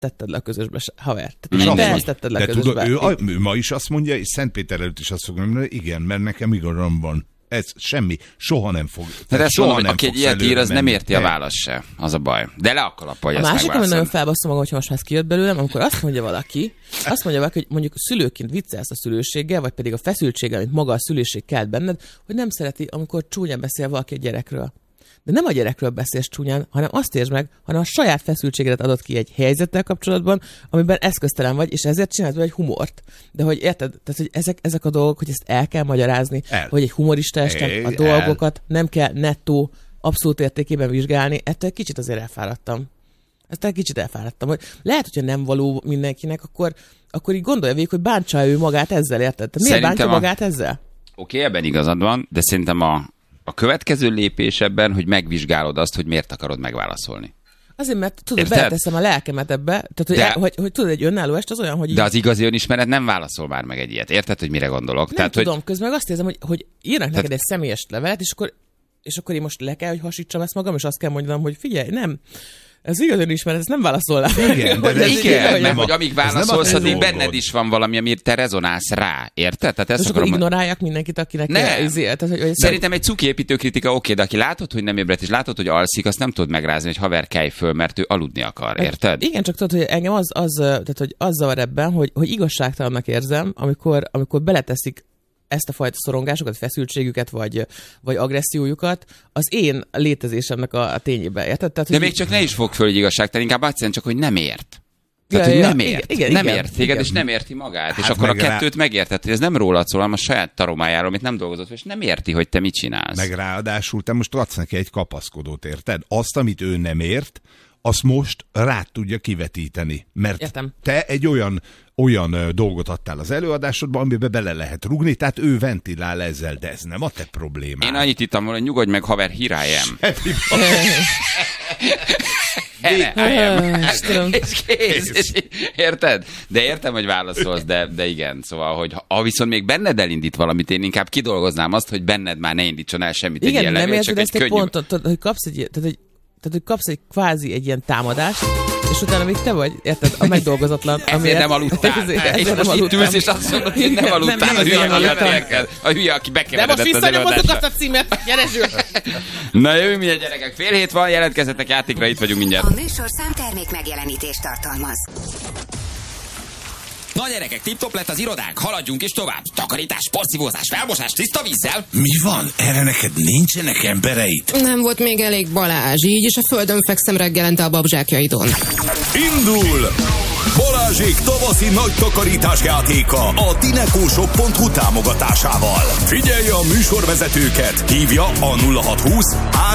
tetted le a közösbe, haver. Tehát te ezt tetted le a közösbe. Ő ma is azt mondja, és Szentpéter előtt is azt fogom mondani, igen, mert nekem igazam van. Ez semmi, soha nem fog. Tehát ezt mondom, hogy aki egy ilyet ír, az nem érti a választ se. Az a baj. De le a kalappal, hogy ezt megválaszol. A másik, nagyon felbasszom magam, hogy most már ez kijött belőlem, amikor azt mondja valaki, hogy mondjuk szülőként viccelsz a szülőséggel, vagy pedig a feszültséggel, amit maga a szülőség kelt benned, hogy nem szereti, amikor csúnyán beszél valaki a gyerekről. De nem a gyerekről beszélsz csúnyán, hanem azt értsd meg, hanem a saját feszültségedet adott ki egy helyzettel kapcsolatban, amiben eszköztelen vagy, és ezért csinálod egy humort. De hogy érted, tehát, hogy ezek a dolgok, hogy ezt el kell magyarázni, hogy egy humorista este a dolgokat nem kell nettó, abszolút értékében vizsgálni, ettől kicsit azért elfáradtam. Hogy lehet, hogyha nem való mindenkinek, akkor így gondolja végig, hogy bántsa ő magát ezzel, érted? Miért bántja magát ezzel? Oké, ebben igazad van, de szerintem a következő lépés ebben, hogy megvizsgálod azt, hogy miért akarod megválaszolni. Azért, mert tudod, beleteszem a lelkemet ebbe, tehát, hogy tudod, egy önálló est az olyan, hogy... De az igazi önismeret nem válaszol már meg egy ilyet. Érted, hogy mire gondolok? Nem tehát, tudom, közben meg azt érzem, hogy írnak neked egy személyes levelet, és akkor én most le kell, hogy hasítsam ezt magam, és azt kell mondjam, hogy figyelj, nem... Ez igazán is, mert ez nem válaszol rá. Igen, mert hogy amíg válaszolsz, addig benned is van valami, amire te rezonálsz rá. Érted? Tehát ezt akkor ignoráljak mindenkit, akinek Szerintem egy cuki építőkritika oké, de aki látod, hogy nem ébredt, és látod, hogy alszik, azt nem tud megrázni, hogy haver, kelj föl, mert ő aludni akar. Érted? Igen, csak tudod, hogy engem az zavar ebben, hogy igazságtalannak érzem, amikor beleteszik ezt a fajta szorongásokat, feszültségüket, vagy agressziójukat az én létezésemnek a tényébe. Érted? Tehát, de még csak ne is fog föl, hogy igazságtalan, inkább egyszerűen csak, hogy nem ért. Tehát, hogy nem ért. Nem ért téged, és nem érti magát. És akkor a kettőt megérted, hogy ez nem rólad szól, hanem a saját taromájáról, amit nem dolgozott, és nem érti, hogy te mit csinálsz. Meg ráadásul te most adsz neki egy kapaszkodót, érted? Azt, amit ő nem ért, azt most rád tudja kivetíteni. Mert te egy olyan dolgot adtál az előadásodban, amiben bele lehet rugni, tehát ő ventilál ezzel, de ez nem a te problémád. Én annyit hittem volna, hogy nyugodj meg, haver, here I am. És kész. Érted? De értem, hogy válaszolsz, de igen. Szóval, hogy ha viszont még benned elindít valamit, én inkább kidolgoznám azt, hogy benned már ne indítson el semmit. Igen, egy nem érted ezt egy pontot, hogy kapsz egy tehát, hogy kapsz egy kvázi egy ilyen támadást, és utána még te vagy, érted, a megdolgozatlan. Ezért nem aludtál. És most itt ülsz, és azt mondod, hogy nem aludtál. A hülye, aki bekeveredett az előadásra. De most visszanyomozzuk azt a címet, gyere Zsül! Na jövünk mindjárt, gyerekek. 6:30 van, jelentkezzetek játékra, itt vagyunk mindjárt. A műsor számtermék megjelenítést tartalmaz. Na gyerekek, tip-top lett az irodánk, haladjunk is tovább. Takarítás, porszívózás, felmosás, tiszta vízzel. Mi van? Erre neked nincsenek embereid? Nem volt még elég Balázs, így is a földön fekszem reggelente a babzsákjaidon. Indul! Balázsék tavaszi nagy takarítás játéka a dinekóshop.hu támogatásával. Figyelje a műsorvezetőket, hívja a 0620